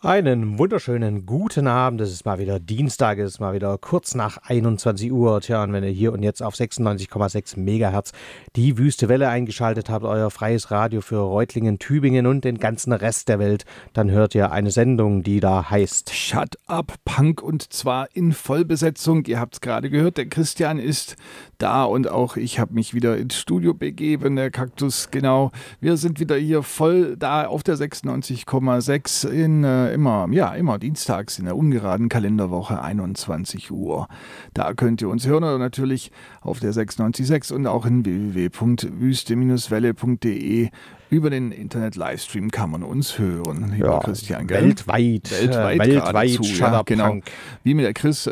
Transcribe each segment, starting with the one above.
Einen wunderschönen guten Abend. Es ist mal wieder Dienstag, es ist mal wieder kurz nach 21 Uhr. Tja, und wenn ihr hier und jetzt auf 96,6 Megahertz die Wüste Welle eingeschaltet habt, euer freies Radio für Reutlingen, Tübingen und den ganzen Rest der Welt, dann hört ihr eine Sendung, die da heißt Shut Up Punk, und zwar in Vollbesetzung. Ihr habt es gerade gehört, der Christian ist da und auch ich habe mich wieder ins Studio begeben, der Kaktus, genau. Wir sind wieder hier voll da auf der 96,6 immer dienstags in der ungeraden Kalenderwoche 21 Uhr. Da könnt ihr uns hören oder natürlich auf der 96.6 und auch in www.wüste-welle.de. Über den Internet-Livestream kann man uns hören, lieber Christian. Gell? Weltweit Shut Up Punk. Wie mir der Chris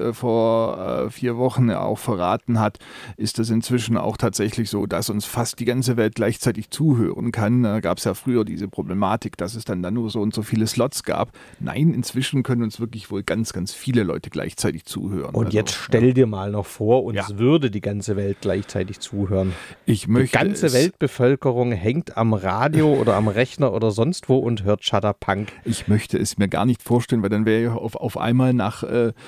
vor 4 Wochen auch verraten hat, ist das inzwischen auch tatsächlich so, dass uns fast die ganze Welt gleichzeitig zuhören kann. Da gab es ja früher diese Problematik, dass es dann nur so und so viele Slots gab. Nein, inzwischen können uns wirklich wohl ganz, ganz viele Leute gleichzeitig zuhören. Und also, jetzt stell dir mal noch vor, uns würde die ganze Welt gleichzeitig zuhören. Die ganze Weltbevölkerung hängt am Radio oder am Rechner oder sonst wo und hört Shut Up Punk. Ich möchte es mir gar nicht vorstellen, weil dann wäre ja auf einmal nach,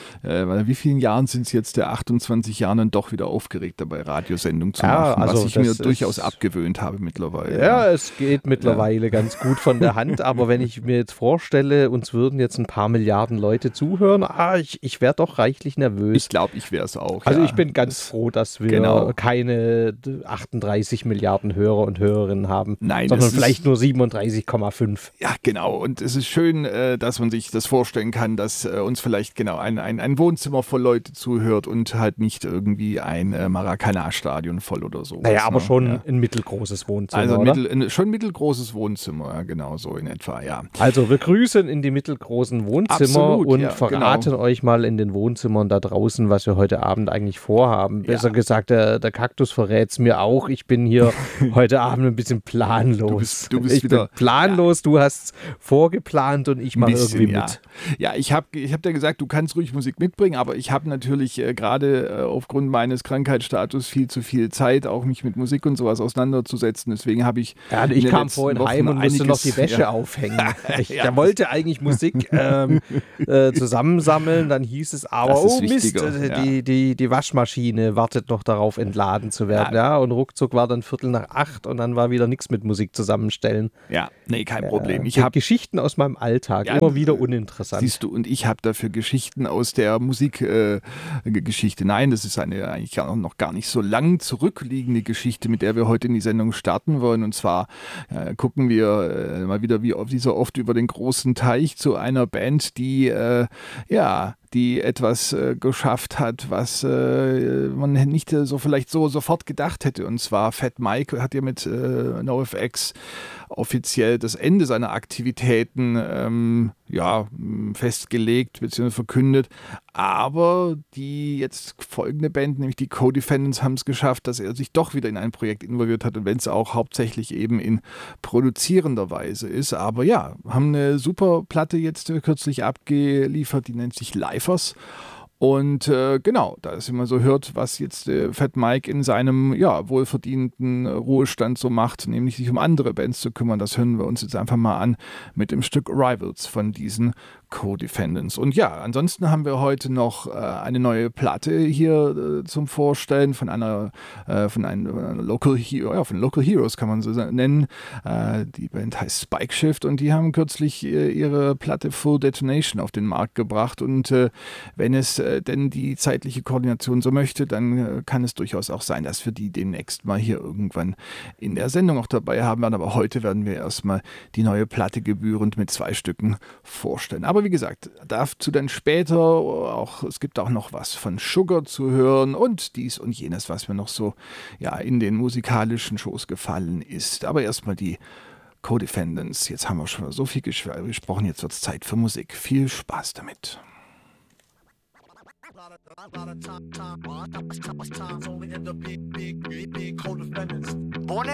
wie vielen Jahren sind es jetzt, der 28 Jahren, dann doch wieder aufgeregt dabei, Radiosendung zu machen, also was ich mir durchaus abgewöhnt habe mittlerweile. Ja, es geht mittlerweile ganz gut von der Hand, aber wenn ich mir jetzt vorstelle, uns würden jetzt ein paar Milliarden Leute zuhören, ich wäre doch reichlich nervös. Ich glaube, ich wäre es auch. Also ich bin ganz froh, dass wir keine 38 Milliarden Hörer und Hörerinnen haben. Nein, sondern vielleicht nur 37,5. Ja, genau. Und es ist schön, dass man sich das vorstellen kann, dass uns vielleicht ein Wohnzimmer voll Leute zuhört und halt nicht irgendwie ein Maracanã-Stadion voll oder so. Naja, aber schon ein mittelgroßes Wohnzimmer, also oder? Schon mittelgroßes Wohnzimmer, ja, genau so in etwa, ja. Also wir grüßen in die mittelgroßen Wohnzimmer und verraten euch mal in den Wohnzimmern da draußen, was wir heute Abend eigentlich vorhaben. Besser gesagt, der Kaktus verrät es mir auch. Ich bin hier heute Abend ein bisschen planlos. Du bist wieder planlos, du hast vorgeplant und ich mache irgendwie mit. Ja, ich hab dir gesagt, du kannst ruhig Musik mitbringen, aber ich habe natürlich gerade aufgrund meines Krankheitsstatus viel zu viel Zeit, auch mich mit Musik und sowas auseinanderzusetzen. Deswegen habe ich ich kam vorhin heim und musste noch die Wäsche aufhängen. Ich wollte eigentlich Musik zusammensammeln, dann hieß es aber, Mist, die Waschmaschine wartet noch darauf, entladen zu werden. Ja, und ruckzuck war dann 7:45 und dann war wieder nichts mit Musik zusammenstellen. Ja, nee, kein Problem. Ich habe Geschichten aus meinem Alltag, immer wieder uninteressant. Siehst du, und ich habe dafür Geschichten aus der Musikgeschichte. Nein, das ist eine eigentlich noch gar nicht so lang zurückliegende Geschichte, mit der wir heute in die Sendung starten wollen. Und zwar gucken wir mal wieder wie so oft über den großen Teich zu einer Band, die etwas geschafft hat, was man nicht vielleicht so sofort gedacht hätte. Und zwar Fat Mike hat ja mit NoFX offiziell das Ende seiner Aktivitäten festgelegt bzw. verkündet. Aber die jetzt folgende Band, nämlich die Co-Defendants, haben es geschafft, dass er sich doch wieder in ein Projekt involviert hat, und wenn es auch hauptsächlich eben in produzierender Weise ist. Aber ja, haben eine super Platte jetzt kürzlich abgeliefert, die nennt sich Lifers. Und genau, da es immer so hört, was jetzt Fat Mike in seinem wohlverdienten Ruhestand so macht, nämlich sich um andere Bands zu kümmern, das hören wir uns jetzt einfach mal an mit dem Stück Rivals von diesen Co-Defendants. Und ja, ansonsten haben wir heute noch eine neue Platte hier zum Vorstellen von einem Local Hero, von Local Heroes kann man so nennen. Die Band heißt Spike Shift und die haben kürzlich ihre Platte Full Detonation auf den Markt gebracht, und wenn es denn die zeitliche Koordination so möchte, dann kann es durchaus auch sein, dass wir die demnächst mal hier irgendwann in der Sendung auch dabei haben werden. Aber heute werden wir erstmal die neue Platte gebührend mit 2 Stücken vorstellen. Aber wie gesagt, dazu dann später es gibt auch noch was von Sugar zu hören und dies und jenes, was mir noch so in den musikalischen Shows gefallen ist. Aber erstmal die Co-Defendants. Jetzt haben wir schon so viel gesprochen, jetzt wird es Zeit für Musik. Viel Spaß damit. Born